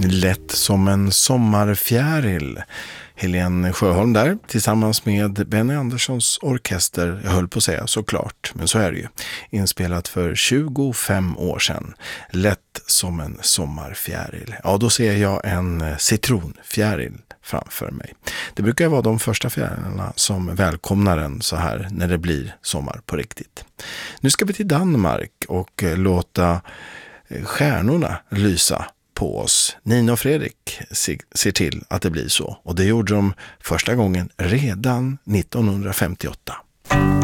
Lätt som en sommarfjäril. Helene Sjöholm där tillsammans med Benny Anderssons orkester, jag höll på att säga såklart, men så är det ju. Inspelat för 25 år sedan. Lätt som en sommarfjäril. Ja, då ser jag en citronfjäril framför mig. Det brukar vara de första fjärilarna som välkomnar en så här när det blir sommar på riktigt. Nu ska vi till Danmark och låta stjärnorna lysa på oss. Nina och Fredrik ser till att det blir så. Och det gjorde de första gången redan 1958.